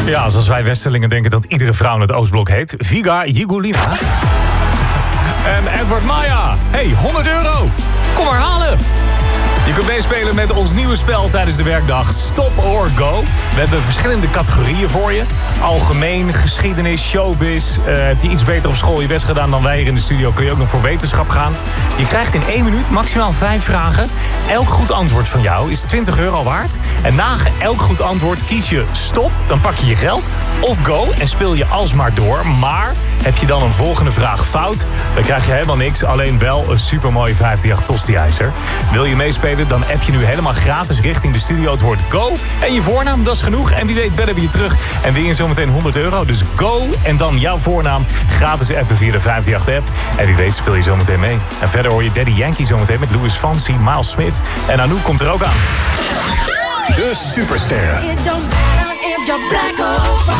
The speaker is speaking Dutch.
Ja, zoals wij Westerlingen denken dat iedere vrouw in het Oostblok heet. Viga Jigulina. En Edward Maya. Hey, €100. Kom maar halen. Je kunt meespelen met ons nieuwe spel tijdens de werkdag Stop or Go. We hebben verschillende categorieën voor je. Algemeen, geschiedenis, showbiz. Heb je iets beter op school je best gedaan dan wij hier in de studio... kun je ook nog voor wetenschap gaan. Je krijgt in 1 minuut maximaal 5 vragen. Elk goed antwoord van jou is €20 waard. En na elk goed antwoord kies je stop, dan pak je je geld. Of go en speel je alsmaar door. Maar heb je dan een volgende vraag fout... dan krijg je helemaal niks, alleen wel een supermooie 538 tosti-ijzer. Wil je meespelen? Dan app je nu helemaal gratis richting de studio het woord go. En je voornaam, dat is genoeg. En wie weet bellen we je terug en win je zometeen €100. Dus go en dan jouw voornaam. Gratis appen via de 538-app. En wie weet speel je zometeen mee. En verder hoor je Daddy Yankee zometeen met Louis Fonsi, Miles Smith. En Anouk komt er ook aan. De Supersterren. It don't matter if you're black or white.